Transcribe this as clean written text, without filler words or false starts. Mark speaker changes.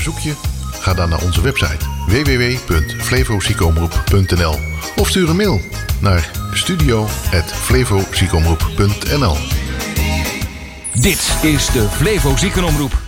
Speaker 1: verzoek je? Ga dan naar onze website www.flevoziekenomroep.nl of stuur een mail naar studio@flevoziekenomroep.nl.
Speaker 2: Dit is de Flevo Ziekenomroep.